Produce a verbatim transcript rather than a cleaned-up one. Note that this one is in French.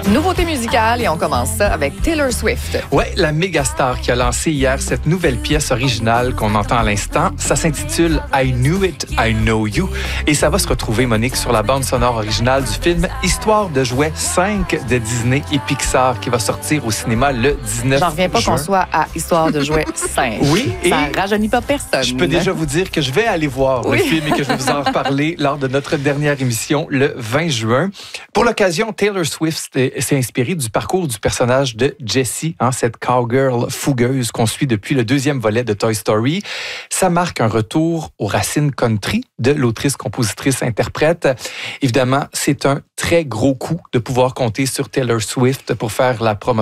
Nouveauté musicale et on commence ça avec Taylor Swift. Ouais, la méga star qui a lancé hier cette nouvelle pièce originale qu'on entend à l'instant. Ça s'intitule I Knew It, I Know You. Et ça va se retrouver, Monique, sur la bande sonore originale du film Histoire de jouets cinq de Disney et Pixar qui va sortir au cinéma le dix-neuf juin. J'en reviens pas qu'on soit à Histoire de jouets cinq. Oui, et ça rajeunit pas personne. Je peux déjà vous dire que je vais aller voir oui. le film et que je vais vous en reparler lors de notre dernière émission le vingt juin. Pour l'occasion, Taylor Swift s'est inspirée du parcours du personnage de Jessie, hein, cette cowgirl fougueuse qu'on suit depuis le deuxième volet de Toy Story. Ça marque un retour aux racines country de l'autrice, compositrice, interprète. Évidemment, c'est un très gros coup de pouvoir compter sur Taylor Swift pour faire la promotion